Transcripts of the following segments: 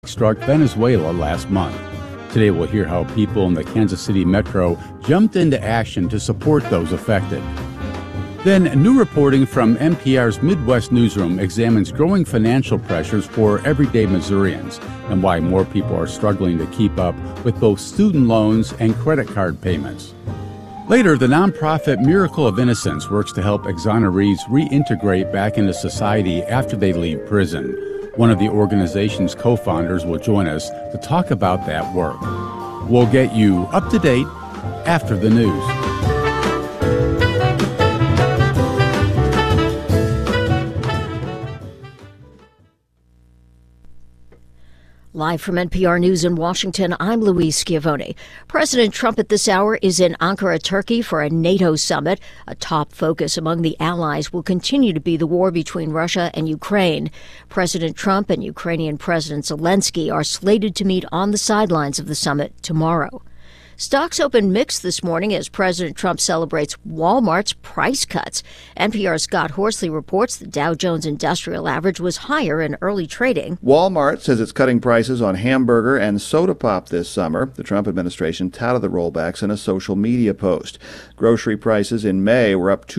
struck Venezuela last month. Today we'll hear how people in the Kansas City metro jumped into action to support those affected. Then, new reporting from NPR's Midwest Newsroom examines growing financial pressures for everyday Missourians and why more people are struggling to keep up with both student loans and credit card payments. Later, the nonprofit Miracle of Innocence works to help exonerees reintegrate back into society after they leave prison. One of the organization's co-founders will join us to talk about that work. We'll get you up to date after the news. Live from NPR News in Washington, I'm Louise Schiavone. President Trump at this hour is in Ankara, Turkey for a NATO summit. A top focus among the allies will continue to be the war between Russia and Ukraine. President Trump and Ukrainian President Zelensky are slated to meet on the sidelines of the summit tomorrow. Stocks opened mixed this morning as President Trump celebrates Walmart's price cuts. NPR's Scott Horsley reports the Dow Jones Industrial Average was higher in early trading. Walmart says it's cutting prices on hamburger and soda pop this summer. The Trump administration touted the rollbacks in a social media post. Grocery prices in May were up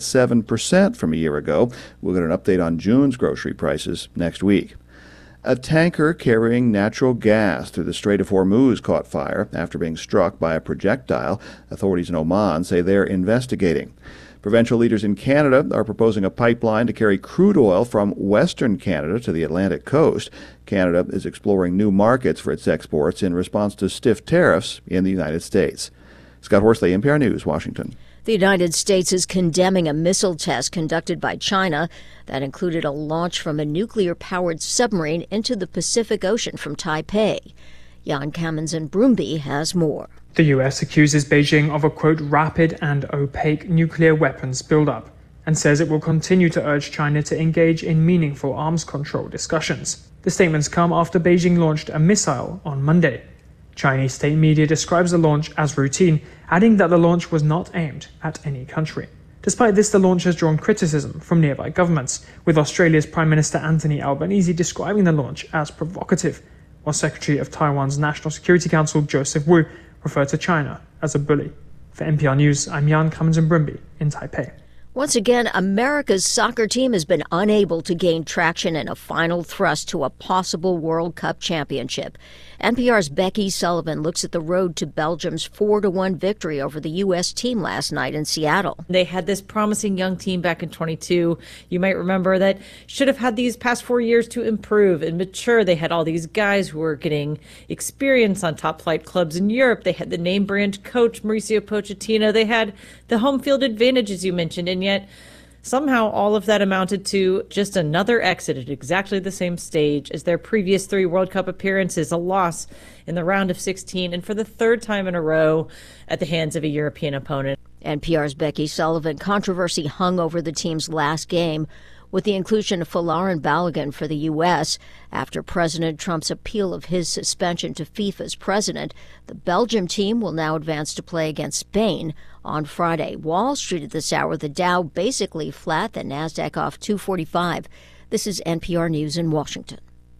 2.7% from a year ago. We'll get an update on June's grocery prices next week. A tanker carrying natural gas through the Strait of Hormuz caught fire after being struck by a projectile. Authorities in Oman say they're investigating. Provincial leaders in Canada are proposing a pipeline to carry crude oil from Western Canada to the Atlantic coast. Canada is exploring new markets for its exports in response to stiff tariffs in the United States. Scott Horsley, NPR News, Washington. The United States is condemning a missile test conducted by China that included a launch from a nuclear-powered submarine into the Pacific Ocean from Taipei. Jan Kamens in Broomby has more. The U.S. accuses Beijing of a, quote, rapid and opaque nuclear weapons buildup and says it will continue to urge China to engage in meaningful arms control discussions. The statements come after Beijing launched a missile on Monday. Chinese state media describes the launch as routine, adding that the launch was not aimed at any country. Despite this, the launch has drawn criticism from nearby governments, with Australia's Prime Minister Anthony Albanese describing the launch as provocative, while Secretary of Taiwan's National Security Council Joseph Wu referred to China as a bully. For NPR News, I'm Jan Kamens in Broomby in Taipei. Once again, America's soccer team has been unable to gain traction in a final thrust to a possible World Cup championship. NPR's Becky Sullivan looks at the road to Belgium's 4-1 victory over the U.S. team last night in Seattle. They had this promising young team back in 22. You might remember that should have had these past 4 years to improve and mature. They had all these guys who were getting experience on top flight clubs in Europe. They had the name brand coach, Mauricio Pochettino. They had the home field advantage, as you mentioned, and yet somehow all of that amounted to just another exit at exactly the same stage as their previous 3 World Cup appearances, a loss in the round of 16, and for the third time in a row at the hands of a European opponent. NPR's Becky Sullivan. Controversy hung over the team's last game with the inclusion of Folarin Balogun for the U.S. After President Trump's appeal of his suspension to FIFA's president, the Belgium team will now advance to play against Spain on Friday. Wall Street at this hour, the Dow basically flat, the Nasdaq off 245. This is NPR News in Washington.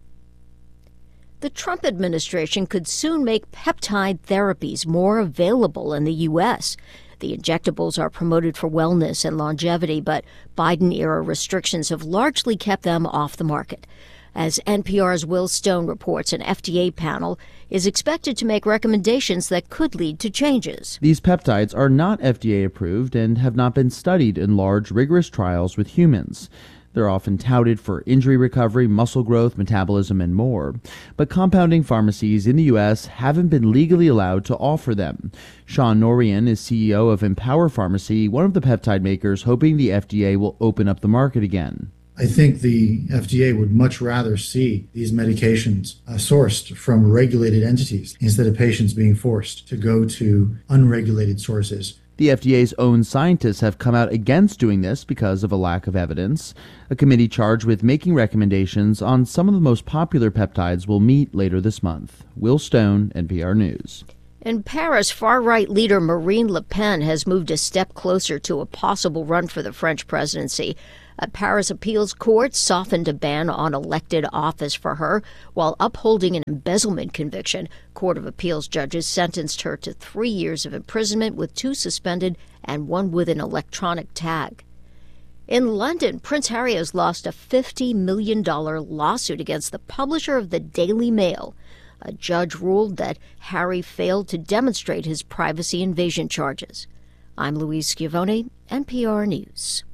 The Trump administration could soon make peptide therapies more available in the U.S. The injectables are promoted for wellness and longevity, but Biden-era restrictions have largely kept them off the market. As NPR's Will Stone reports, an FDA panel is expected to make recommendations that could lead to changes. These peptides are not FDA approved and have not been studied in large, rigorous trials with humans. They're often touted for injury recovery, muscle growth, metabolism, and more. But compounding pharmacies in the U.S. haven't been legally allowed to offer them. Sean Norian is CEO of Empower Pharmacy, one of the peptide makers, hoping the FDA will open up the market again. I think the FDA would much rather see these medications sourced from regulated entities instead of patients being forced to go to unregulated sources. The FDA's own scientists have come out against doing this because of a lack of evidence. A committee charged with making recommendations on some of the most popular peptides will meet later this month. Will Stone, NPR News. In Paris, far-right leader Marine Le Pen has moved a step closer to a possible run for the French presidency. A Paris appeals court softened a ban on elected office for her while upholding an embezzlement conviction. Court of Appeals judges sentenced her to 3 years of imprisonment with 2 suspended and 1 with an electronic tag. In London, Prince Harry has lost a $50 million lawsuit against the publisher of the Daily Mail. A judge ruled that Harry failed to demonstrate his privacy invasion charges. I'm Louise Schiavone, NPR News.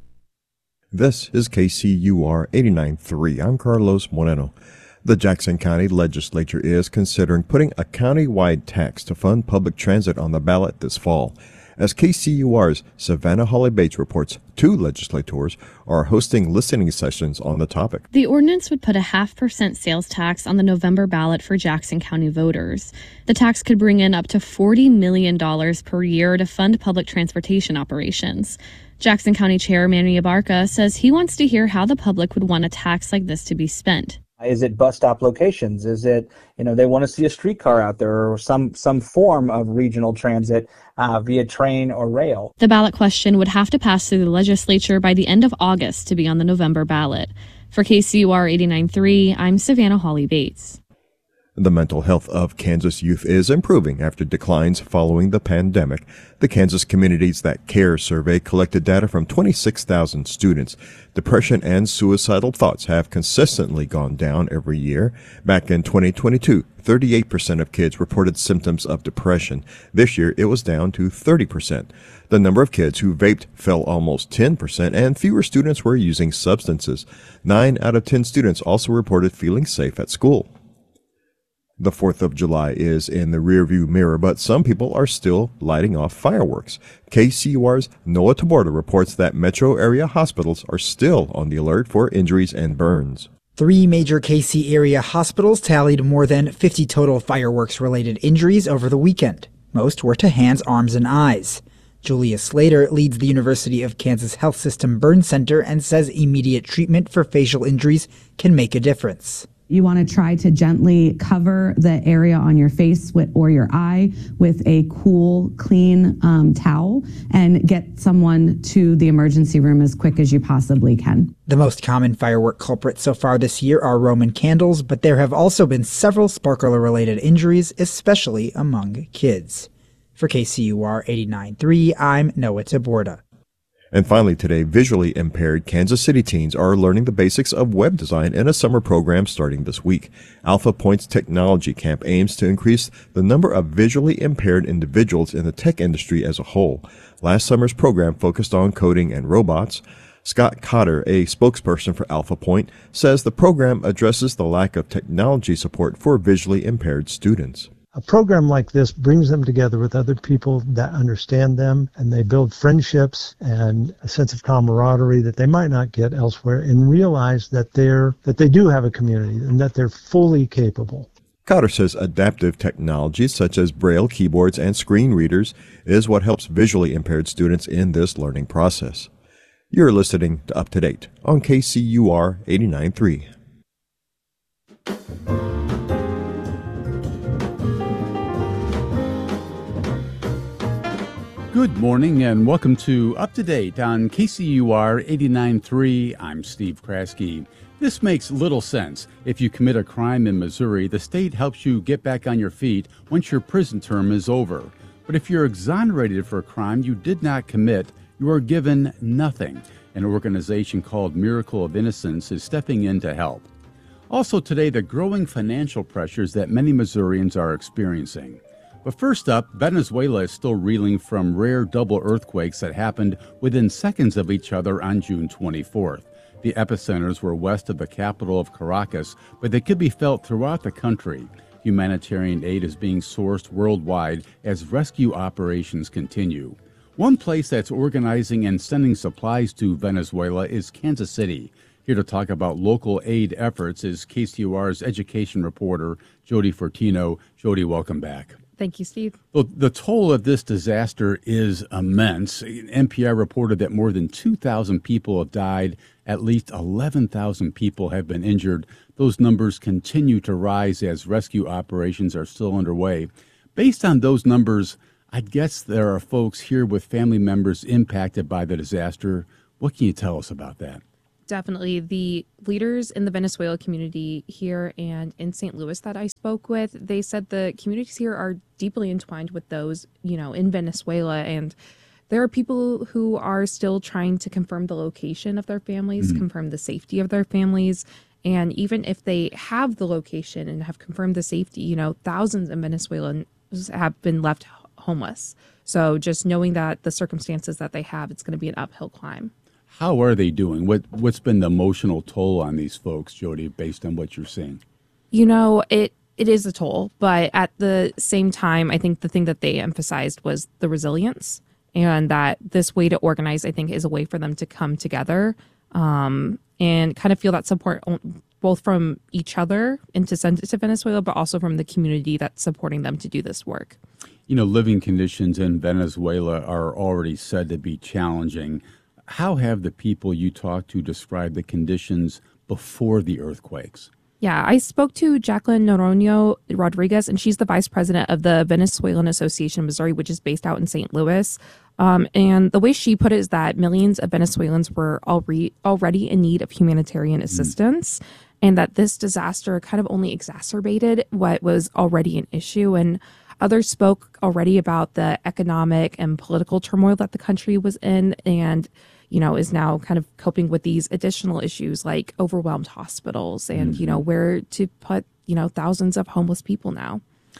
This is KCUR 89.3. I'm Carlos Moreno. The Jackson County Legislature is considering putting a county-wide tax to fund public transit on the ballot this fall. As KCUR's Savannah Holly Bates reports, 2 legislators are hosting listening sessions on the topic. The ordinance would put a 0.5% sales tax on the November ballot for Jackson County voters. The tax could bring in up to $40 million per year to fund public transportation operations. Jackson County Chair Manny Abarca says he wants to hear how the public would want a tax like this to be spent. Is it bus stop locations? Is it, they want to see a streetcar out there or some form of regional transit via train or rail? The ballot question would have to pass through the legislature by the end of August to be on the November ballot. For KCUR 89.3, I'm Savannah Holly Bates. The mental health of Kansas youth is improving after declines following the pandemic. The Kansas Communities That Care survey collected data from 26,000 students. Depression and suicidal thoughts have consistently gone down every year. Back in 2022, 38% of kids reported symptoms of depression. This year, it was down to 30%. The number of kids who vaped fell almost 10%, and fewer students were using substances. 9 out of 10 students also reported feeling safe at school. The 4th of July is in the rearview mirror, but some people are still lighting off fireworks. KCUR's Noah Taborda reports that metro area hospitals are still on the alert for injuries and burns. 3 major KC area hospitals tallied more than 50 total fireworks-related injuries over the weekend. Most were to hands, arms, and eyes. Julia Slater leads the University of Kansas Health System Burn Center and says immediate treatment for facial injuries can make a difference. You want to try to gently cover the area on your face or your eye with a cool, clean towel and get someone to the emergency room as quick as you possibly can. The most common firework culprits so far this year are Roman candles, but there have also been several sparkler-related injuries, especially among kids. For KCUR 89.3, I'm Noah Taborda. And finally today, visually impaired Kansas City teens are learning the basics of web design in a summer program starting this week. Alpha Point's technology camp aims to increase the number of visually impaired individuals in the tech industry as a whole. Last summer's program focused on coding and robots. Scott Cotter, a spokesperson for Alpha Point, says the program addresses the lack of technology support for visually impaired students. A program like this brings them together with other people that understand them, and they build friendships and a sense of camaraderie that they might not get elsewhere, and realize that they do have a community and that they're fully capable. Cotter says adaptive technologies such as Braille keyboards and screen readers is what helps visually impaired students in this learning process. You're listening to Up to Date on KCUR 89.3. Good morning and welcome to Up to Date on KCUR 89.3. I'm Steve Kraske. This makes little sense. If you commit a crime in Missouri, the state helps you get back on your feet once your prison term is over. But if you're exonerated for a crime you did not commit, you are given nothing. An organization called Miracle of Innocence is stepping in to help. Also today, the growing financial pressures that many Missourians are experiencing. But first up, Venezuela is still reeling from rare double earthquakes that happened within seconds of each other on June 24th. The epicenters were west of the capital of Caracas, but they could be felt throughout the country. Humanitarian aid is being sourced worldwide as rescue operations continue. One place that's organizing and sending supplies to Venezuela is Kansas City. Here to talk about local aid efforts is KCUR's education reporter, Jody Fortino. Jody, welcome back. Thank you, Steve. Well, the toll of this disaster is immense. NPR reported that more than 2,000 people have died. At least 11,000 people have been injured. Those numbers continue to rise as rescue operations are still underway. Based on those numbers, I'd guess there are folks here with family members impacted by the disaster. What can you tell us about that? Definitely. The leaders in the Venezuela community here and in St. Louis that I spoke with, they said the communities here are deeply entwined with those, in Venezuela. And there are people who are still trying to confirm the location of their families, confirm the safety of their families. And even if they have the location and have confirmed the safety, thousands of Venezuelans have been left homeless. So just knowing that the circumstances that they have, it's going to be an uphill climb. How are they doing? What's been the emotional toll on these folks, Jody, based on what you're seeing? It is a toll, but at the same time, I think the thing that they emphasized was the resilience, and that this way to organize, I think, is a way for them to come together and kind of feel that support both from each other and to send it to Venezuela, but also from the community that's supporting them to do this work. Living conditions in Venezuela are already said to be challenging. How have the people you talked to described the conditions before the earthquakes? Yeah, I spoke to Jacqueline Noronio Rodriguez, and she's the vice president of the Venezuelan Association of Missouri, which is based out in St. Louis. And the way she put it is that millions of Venezuelans were already in need of humanitarian assistance, and that this disaster kind of only exacerbated what was already an issue. And others spoke already about the economic and political turmoil that the country was in, and is now kind of coping with these additional issues like overwhelmed hospitals and, where to put, thousands of homeless people now.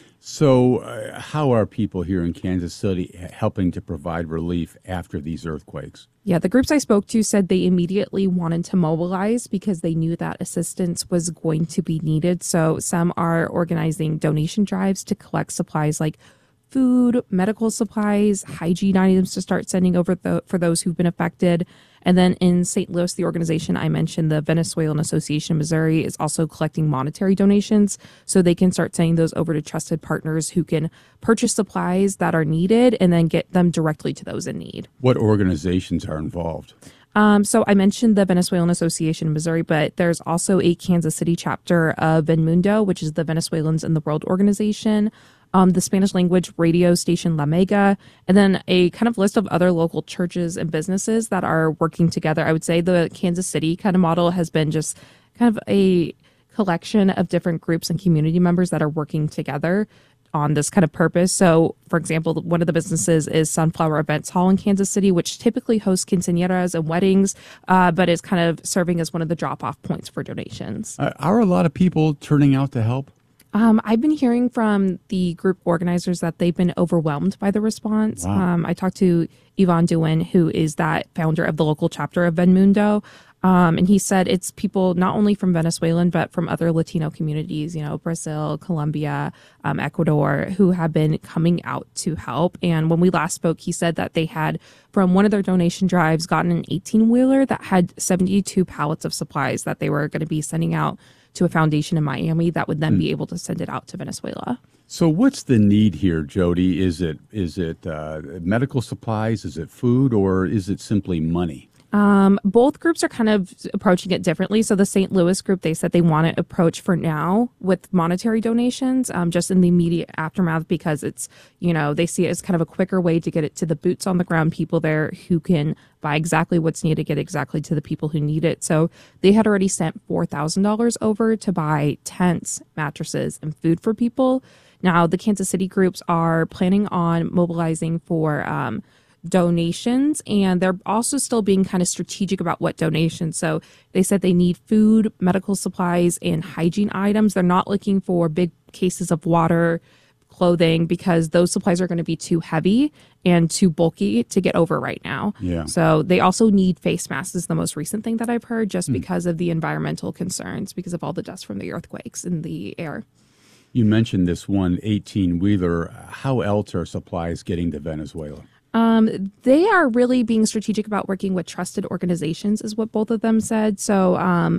So how are people here in Kansas City helping to provide relief after these earthquakes? Yeah, the groups I spoke to said they immediately wanted to mobilize because they knew that assistance was going to be needed. So some are organizing donation drives to collect supplies like food, medical supplies, hygiene items to start sending over for those who've been affected. And then in St. Louis, the organization I mentioned, the Venezuelan Association of Missouri, is also collecting monetary donations so they can start sending those over to trusted partners who can purchase supplies that are needed and then get them directly to those in need. What organizations are involved? So I mentioned the Venezuelan Association of Missouri, but there's also a Kansas City chapter of VenMundo, which is the Venezuelans in the World organization, the Spanish language radio station La Mega, and then a kind of list of other local churches and businesses that are working together. I would say the Kansas City kind of model has been just kind of a collection of different groups and community members that are working together on this kind of purpose. So, for example, one of the businesses is Sunflower Events Hall in Kansas City, which typically hosts quinceañeras and weddings, but is kind of serving as one of the drop-off points for donations. Are a lot of people turning out to help? I've been hearing from the group organizers that they've been overwhelmed by the response. Wow. I talked to Ivan Duin, who is that founder of the local chapter of VenMundo. And he said it's people not only from Venezuelan, but from other Latino communities, Brazil, Colombia, Ecuador, who have been coming out to help. And when we last spoke, he said that they had, from one of their donation drives, gotten an 18-wheeler that had 72 pallets of supplies that they were going to be sending out to a foundation in Miami that would then be able to send it out to Venezuela. So what's the need here, Jody? Is it medical supplies? Is it food? Or is it simply money? Both groups are kind of approaching it differently. So the St. Louis group, they said they want to approach for now with monetary donations, just in the immediate aftermath, because it's, they see it as kind of a quicker way to get it to the boots on the ground people there who can buy exactly what's needed, get exactly to the people who need it. So they had already sent $4,000 over to buy tents, mattresses, and food for people. Now, the Kansas City groups are planning on mobilizing for, donations, and they're also still being kind of strategic about what donations. So they said they need food, medical supplies, and hygiene items. They're not looking for big cases of water, clothing, because those supplies are going to be too heavy and too bulky to get over right now. Yeah. So they also need face masks is the most recent thing that I've heard, just because of the environmental concerns, because of all the dust from the earthquakes in the air. You mentioned this one 18-wheeler. How else are supplies getting to Venezuela? They are really being strategic about working with trusted organizations, is what both of them said. So,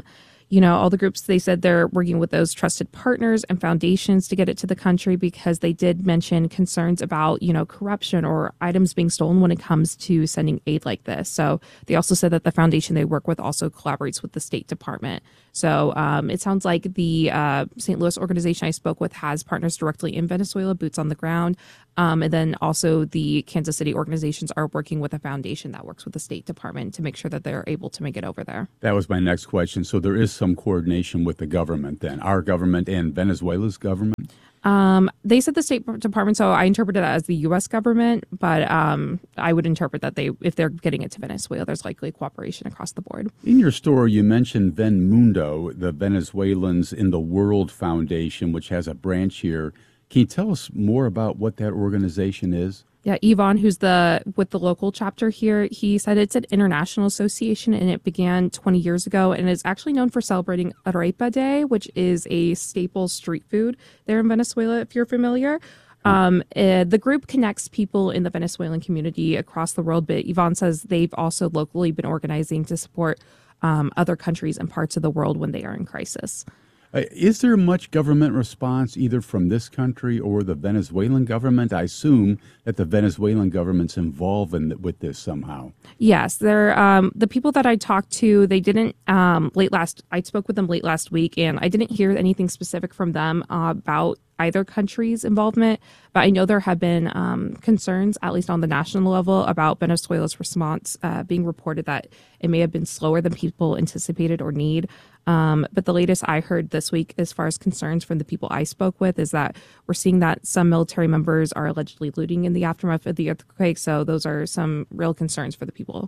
all the groups, they said they're working with those trusted partners and foundations to get it to the country, because they did mention concerns about, corruption or items being stolen when it comes to sending aid like this. So they also said that the foundation they work with also collaborates with the State Department. So it sounds like the St. Louis organization I spoke with has partners directly in Venezuela, boots on the ground. And then also the Kansas City organizations are working with a foundation that works with the State Department to make sure that they're able to make it over there. That was my next question. So there is some coordination with the government then, our government and Venezuela's government? They said the State Department, so I interpreted that as the U.S. government, but I would interpret that if they're getting it to Venezuela, there's likely cooperation across the board. In your story, you mentioned VenMundo, the Venezuelans in the World Foundation, which has a branch here. Can you tell us more about what that organization is? Yeah, Yvonne, who's with the local chapter here, he said it's an international association and it began 20 years ago and is actually known for celebrating Arepa Day, which is a staple street food there in Venezuela, if you're familiar. The group connects people in the Venezuelan community across the world, but Yvonne says they've also locally been organizing to support other countries and parts of the world when they are in crisis. Is there much government response either from this country or the Venezuelan government? I assume that the Venezuelan government's involved with this somehow. Yes, they're the people that I talked to. They didn't I spoke with them late last week, and I didn't hear anything specific from them about either country's involvement, but I know there have been concerns, at least on the national level, about Venezuela's response being reported that it may have been slower than people anticipated or need. But the latest I heard this week, as far as concerns from the people I spoke with, is that we're seeing that some military members are allegedly looting in the aftermath of the earthquake. So those are some real concerns for the people.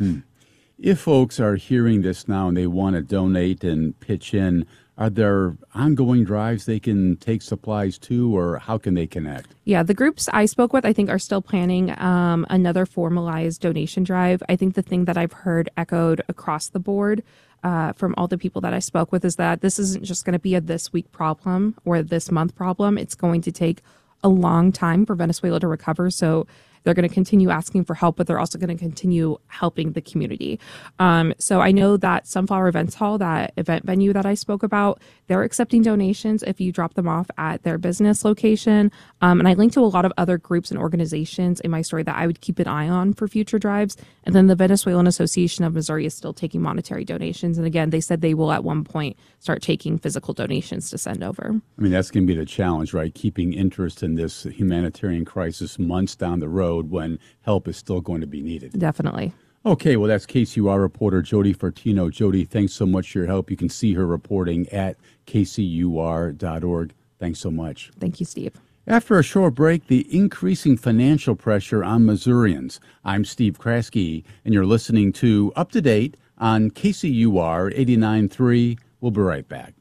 If folks are hearing this now and they want to donate and pitch in, are there ongoing drives they can take supplies to, or how can they connect? Yeah, the groups I spoke with, I think, are still planning another formalized donation drive. I think the thing that I've heard echoed across the board from all the people that I spoke with is that this isn't just going to be a this week problem or this month problem. It's going to take a long time for Venezuela to recover. So they're going to continue asking for help, but they're also going to continue helping the community. So I know that Sunflower Events Hall, that event venue that I spoke about, they're accepting donations if you drop them off at their business location. And I linked to a lot of other groups and organizations in my story that I would keep an eye on for future drives. And then the Venezuelan Association of Missouri is still taking monetary donations. And again, they said they will at one point start taking physical donations to send over. I mean, that's going to be the challenge, right? Keeping interest in this humanitarian crisis months down the road when help is still going to be needed. Definitely. Okay, well, that's KCUR reporter Jody Fortino. Jody, thanks so much for your help. You can see her reporting at kcur.org. Thanks so much. Thank you, Steve. After a short break, the increasing financial pressure on Missourians. I'm Steve Kraske, and you're listening to Up to Date on KCUR 89.3. We'll be right back.